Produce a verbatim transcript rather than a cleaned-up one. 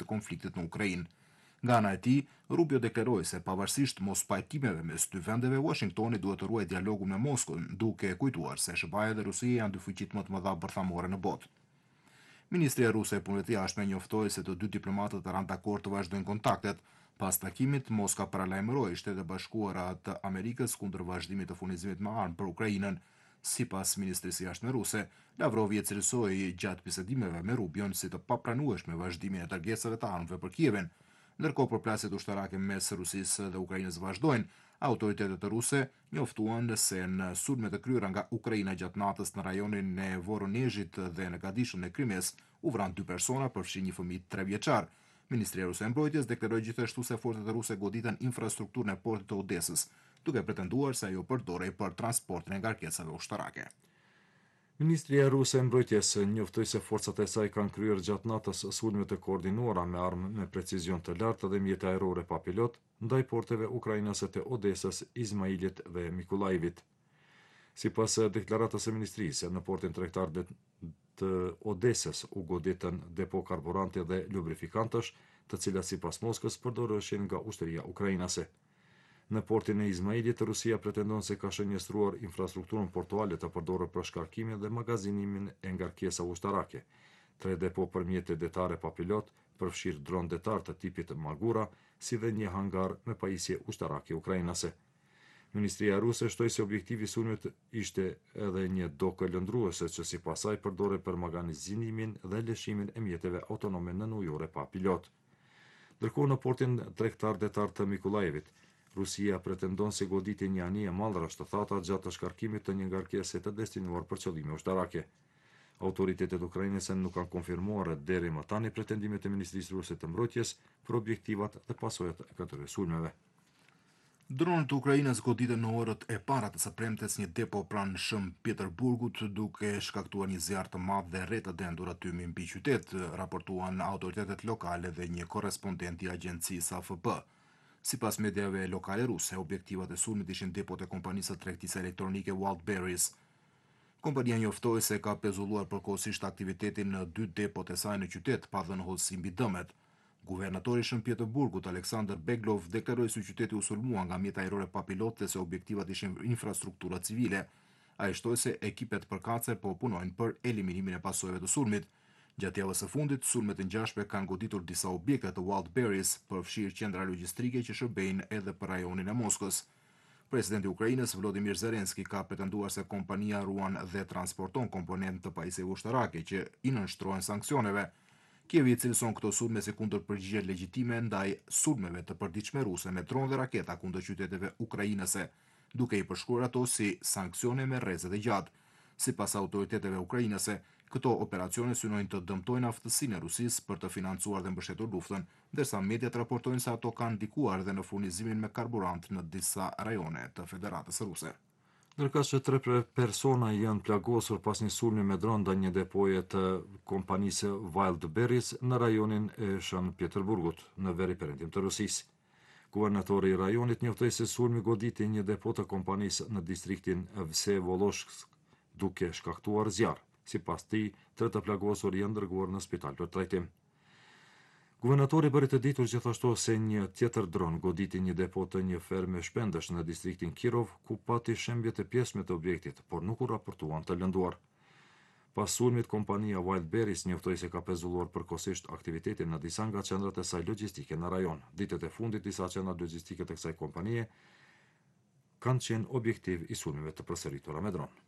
konfliktit në Ukrainë. Nga ana e tij, Rubio deklaroi se pavarësisht mos pajtimeve mes dy vendeve, Washingtoni duhet të ruajë dialogun me Moskën, duke kujtuar se S B A-ja dhe Rusia janë dy fuqitë më të mëdha bërthamore në botë. Ministria ruse e punëve të jashtme njoftoi se të dy diplomatët ranë dakord të vazhdojnë kontaktet. Pas takimit, Moska paralajmëroi Shtetet e Bashkuara të Amerikës kundër vazhdimit të furnizimit me armë për Ukrainën. Sipas Ministrisë së Jashtme ruse, Lavrovi e cilësoi gjatë bisedimeve me Rubion si të papranueshme vazhdimin e dërgesave të armëve për Kievin. Ndërkohë përplasjet ushtarake mes Rusisë dhe Ukrainës vazhdojnë, autoritetet ruse njoftuan se në sulmet e kryera nga Ukraina gjatë natës në rajonin e Voronezhit dhe në Gadishën e Krimes u vranë dy persona, përfshi një fëmijë tre vjeçar. Ministria ruse e mbrojtjes deklaroi gjithashtu se forcat ruse goditën infrastrukturën e portit të Odesës, duke pretenduar se ajo përdorej për transportin e ngarkesave ushtarake. Ministria ruse e mbrojtjes njoftoi se forcat e saj kanë kryer gjatë natës sulme të koordinuara me armë me precizion të lartë dhe mjete ajrore pa pilot ndaj porteve ukrainase të Odesës, Izmailit dhe Mikulajevit. Sipas deklaratës së ministrisë, në portin tregtar të Odesës u goditën depo karburanti dhe lubrifikantësh, të cilat sipas Moskës përdoreshin nga ushtria ukrainase. Në portin e Izmailit, Rusia pretendon se ka shënjestruar infrastrukturën portuale të përdorur për shkarkimin dhe magazinimin e ngarkesave ushtarake. Tre depo për mjete detare pa pilot, përfshirë dron detar të tipit Magura, si dhe një hangar me pajisje ushtarake ukrainase. Ministria ruse shtoi se objektivi i sulmit ishte edhe një dokë lëndruese që sipas saj përdoret për magazinimin dhe lëshimin e mjeteve autonome nën ujore pa pilot. Ndërkohë në portin tregtar detar të Mikulajevit, Rusia pretendon se goditi një anije mallrash të thata gjatë shkarkimit të një ngarkese të destinuar për qëllime ushtarake. Autoritetet ukrainase nuk kanë konfirmuar deri më tani pretendimet e Ministrisë ruse të mbrojtjes për objektivat dhe pasojat e këtyre sulmeve. Dronët e Ukrainës goditën në orët e para të së premtes një depo pranë Shën Pjeterburgut, duke shkaktuar një zjarr të madh dhe rreth të dendur aty mbi qytet, raportuan autoritetet lokale dhe një korrespondent i agjencisë A F P. Sipas mediave lokale ruse, objektivat e sulmit ishin depot e kompanisë së tregtisë elektronike Wildberries. Kompania njoftoi se ka pezulluar përkohësisht aktivitetin në dy depot e saj në qytet, pa dhënë hollësi mbi dëmet. Guvernatori i Shën Pjeterburgut, Aleksandr Beglov, deklaroi se qyteti u sulmua nga mjete ajrore pa pilot dhe se objektivat ishin infrastruktura civile. Ai shtoi se ekipet përkatëse po punojnë për eliminimin e pasojave të sulmit. Gjatë javës së fundit, sulmet e ngjashme kanë goditur disa objekte të Wildberries, përfshirë qendra logjistike që shërbejnë edhe për rajonin e Moskës. Presidenti i Ukrainës, Volodymyr Zelensky, ka pretenduar se kompania ruan dhe transporton komponentë të pajisjeve ushtarake që i nënshtrohen sanksioneve. Kievi cilëson këto sulme si kundër përgjigje legjitime ndaj sulmeve të përditshme ruse me dronë dhe raketa kundër qyteteve ukrainase, duke i përshkruar ato si sanksione me rrezet e gjatë. Sipas autoriteteve ukrainase, këto operacione synojnë të dëmtojnë aftësinë e Rusisë për të financuar dhe mbështetur luftën, ndërsa mediat raportojnë se ato kanë ndikuar edhe në furnizimin me karburant në disa rajone të Federatës Ruse. Ndërkaq që tre persona janë plagosur pas një sulmi me dron ndaj një depoje të kompanisë Wildberries në rajonin e Shën Pjeterburgut, në veriperëndim të Rusisë. Guvernatori i rajonit njoftoi se sulmi goditi një depo të kompanisë në distriktin Vsevolozhsk, duke shkaktuar zjarr. Sipas tij, tre të plagosur janë dërguar në spital për trajtim. Guvernatori bëri të ditur gjithashtu se një tjetër dron goditi një depo të një ferme shpendësh në distriktin Kirov, ku pati shembje të pjesme të objektit, por nuk u raportuan të lënduar. Pas sulmit, kompania Wildberries njoftoi se ka pezulluar përkohësisht aktivitetin në disa nga qendrat e saj logjistike në rajon. Ditët e fundit, disa qendra logjistike të kësaj kompanie kanë qenë objektiv i sulmeve të përsëritura me dron.